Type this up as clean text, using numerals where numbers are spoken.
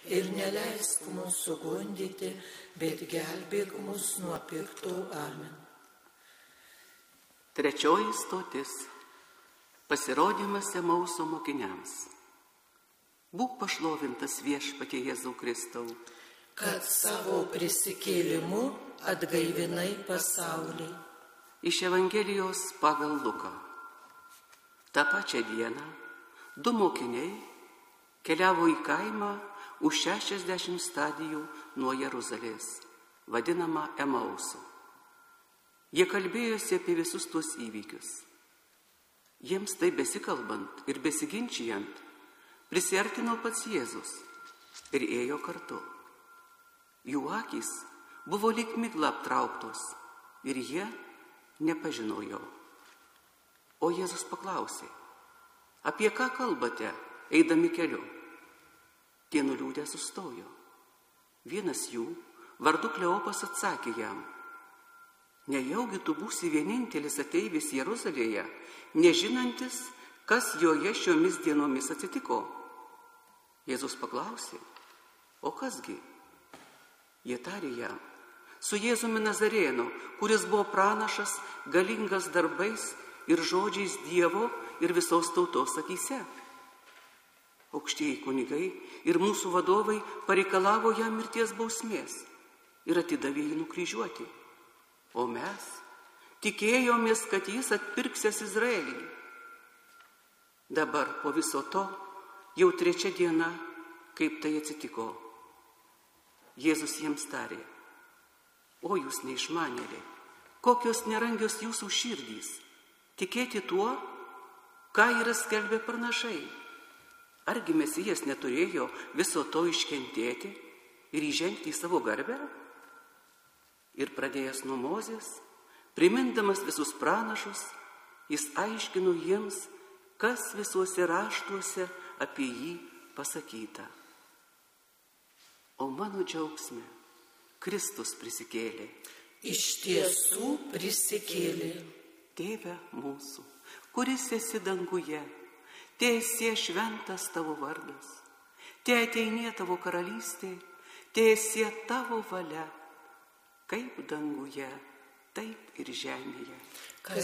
ir neleisk mūsų gundyti, bet gelbėk mus nuo pikto. Amen. Trečioji stotis. Pasirodymas Emauso mokiniams. Būk pašlovintas Viešpatie Jėzau Kristau, kad savo prisikėlimu atgaivinai pasaulį. Iš Evangelijos pagal Luką. Ta pačią dieną 2 mokiniai keliavo į kaimą už 60 stadijų nuo Jeruzalės, vadinamą Emausu. Jie kalbėjosi apie visus tuos įvykius. Jiems tai besikalbant ir besiginčijant, prisiartino pats Jėzus ir ėjo kartu. Jų akys buvo lyg migla aptrauktos ir jie nepažino jo. O Jėzus paklausė, apie ką kalbate, eidami keliu? Tie nuliūdę sustojo. Vienas jų, vardu Kleopas, atsakė jam, nejaugi tu būsi vienintelis ateivis Jeruzalėje, nežinantis, kas joje šiomis dienomis atsitiko. Jėzus paklausė, o kasgi? Jie tarė jam, su Jėzumi Nazarėnu, kuris buvo pranašas, galingas darbais ir žodžiais Dievo ir visos tautos akyse. Aukštieji kunigai ir mūsų vadovai pareikalavo jam mirties bausmės ir atidavė jį nukryžiuoti. O mes tikėjomės, kad jis atpirksiąs Izraelį. Dabar po viso to jau 3 diena, kaip tai atsitiko. Jėzus jiems tarė, o jūs neišmanėliai, kokios nerangios jūsų širdys, tikėti tuo, ką yra skelbę pranašai. Argi Mesijas neturėjo viso to iškentėti ir įžengti į savo garbę? Ir pradėjęs nuo Mozės, primindamas visus pranašus, jis aiškino jiems, kas visuose raštuose apie jį pasakyta. O mano džiaugsme Kristus prisikėlė. Iš tiesų prisikėlė. Tėve mūsų, kuris esi danguje, teesie šventas tavo vardas, teateinie tavo karalystė, teesie tavo valia, kaip danguje, taip ir žemėje.